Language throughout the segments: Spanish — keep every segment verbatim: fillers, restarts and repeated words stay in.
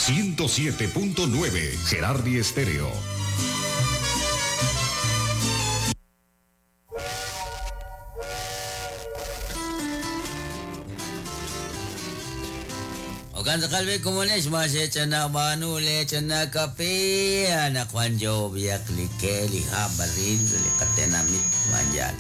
ciento siete punto nueve Gerardi Estéreo. Okan sakalbe komunis masih cina banu le cina kape anak wanjo biak like liha barin likatenamit manjat.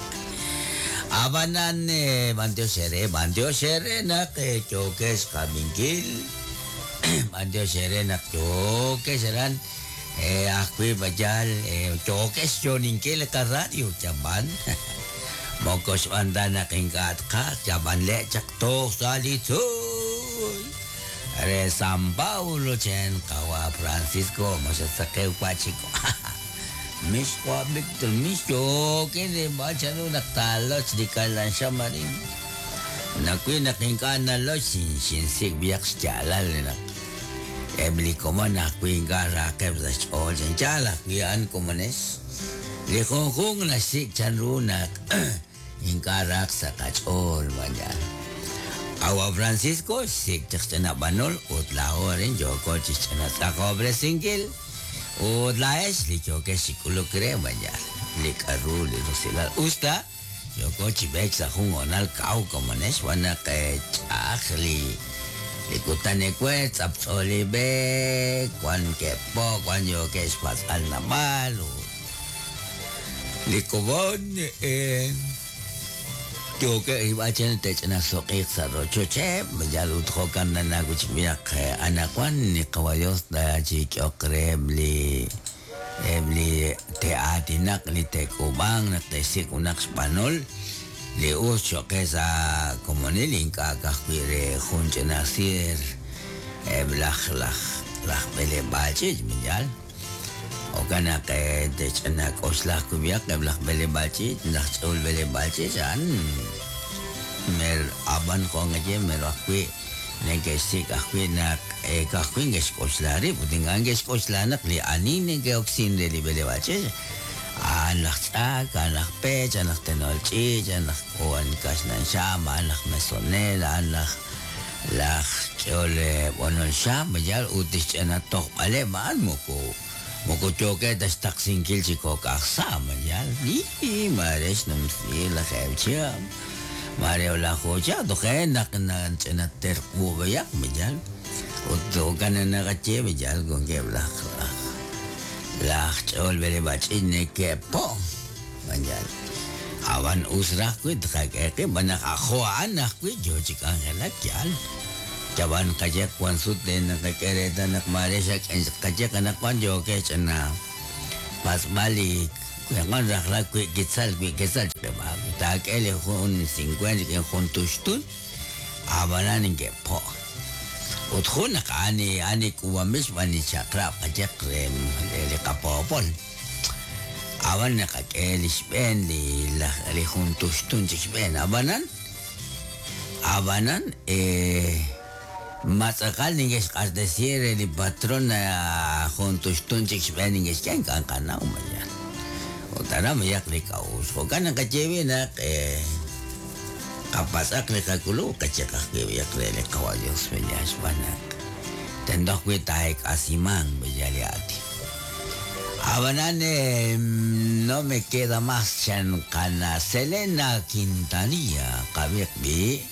Abanan ne bantio sere bantio sere nak chokes kabingkil bantio sere nak chokes ran eh akui bajal eh chokes joningkil ka radio caban. Mokos andana kingkat ka caban le cak to salitu. Are San Paulo chen kawa Francisco masa sakeu pachiko. Miss kwa Victor Miss yo kene baca no naktalos di kalan siya marin. Nakui nakingkan na lo sin sin sik biyak jalan nak. Ebli ko man nakui ngara keb sa chol chen jala kuyan ko manes. Likong kong na sik chan runak. Ingkarak sa kachol manyan. Awa Francisco sik chana banol utlao rin joko chana takobre singil utlaes li choke sikulo kre banya li karu li rosilar usta joko chibek sa hungonal kau komanes wana ke chakli ikutane kwe sapsoli be kwan kepo kwan yo ke espatal na malu li kobon eh Yo que iba a tener te chana soqik sa rocho che majalu trokan na naguch biak anakwan ni kawalos da chi kremli ebli te atinak li te kubang na te sik unak spanol li ucho que sa como ni linka ka kwire hunche nasir eblach lach lach bele bachi majal o kana ke te chana koslah kubiak eblach bele bachi nak chul bele bachi jan mer aban ko ngaje mer akui nege sik akui nak e ka akui nges koslari puting nges koslanak li ani nege oksin de li bele bache anak ta anak pe anak tenolchi anak kuan kas nan shama anak mesonel anak lah chole bonol sham bajal utis anak tok ale man moko moko choke das taksin kilchi ko kaksa bajal ni mares nam si la khaycham Mario la hoja do que na na na ter bubayak mijal o kana na kache mijal con que bla la chol bele bach ne ke po mijal awan usra ku dhak ke bana kho anak ku jo chikan la kyal jaban kaje kwan sut den na kere dan mare sak kaje kana kwan jo ke chana pas balik Jangan raklah kuih kisal kuih kisal coba. Tak eleh kon cincuenta que kon tustun. Abalan ingke po. Uthun nak ani ani kuwamis wani cakra pajak rem le kapopol. Awan nak elis ben li lah li kon tustun ben abanan. Abanan eh Masakal ninges kardesiere li patron kon tustun ben ninges kan kan kana umayan. Utara mayak ni kaus. Kau kan nak cewe nak eh kapas ak ni kakulu kacak ak yak le kawajos menyas banak. Tendok we taik asimang bejali ati. Abanan eh, no me queda más chan kana Selena Quintanilla kabek bi